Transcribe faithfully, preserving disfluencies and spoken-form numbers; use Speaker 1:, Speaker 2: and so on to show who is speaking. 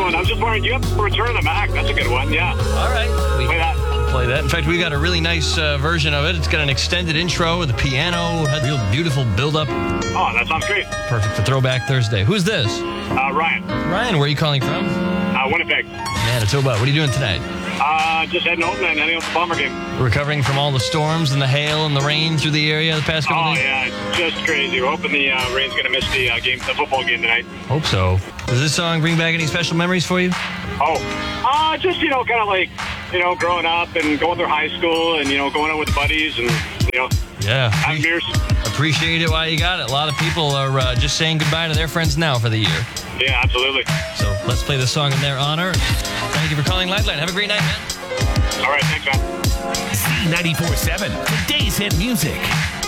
Speaker 1: one. I was just wondering, do you have Return of the Mac? That's a good one, yeah.
Speaker 2: All right. We
Speaker 1: Play that.
Speaker 2: play that. In fact, we got a really nice uh, version of it. It's got an extended intro with a piano, had a real beautiful build-up.
Speaker 1: Oh, that sounds great.
Speaker 2: Perfect for Throwback Thursday. Who's this?
Speaker 1: Uh, Ryan,
Speaker 2: Ryan, where are you calling from?
Speaker 1: uh, Winnipeg.
Speaker 2: Manitoba. What are you doing tonight?
Speaker 1: Uh, just heading home and heading out to the Bomber game.
Speaker 2: Recovering from all the storms and the hail and the rain through the area the past couple
Speaker 1: Oh,
Speaker 2: days?
Speaker 1: yeah, it's just crazy. We're hoping the uh, rain's going to miss the uh, game, the football game tonight.
Speaker 2: Hope so. Does this song bring back any special memories for you?
Speaker 1: Oh, uh, just, you know, kind of like, you know, growing up and going through high school and, you know, going out with buddies and, you know,
Speaker 2: Yeah.
Speaker 1: having beers.
Speaker 2: Appreciate it while you got it. A lot of people are uh, just saying goodbye to their friends now for the year.
Speaker 1: Yeah, absolutely.
Speaker 2: So let's play this song in their honor. Thank you for calling Lifeline. Have a great night, man.
Speaker 1: All right, thanks, man.
Speaker 3: Z ninety-four point seven, today's hit music.